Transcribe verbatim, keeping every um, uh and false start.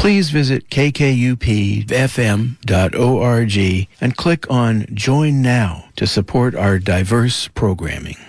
please visit k k u p f m dot org and click on Join Now to support our diverse programming.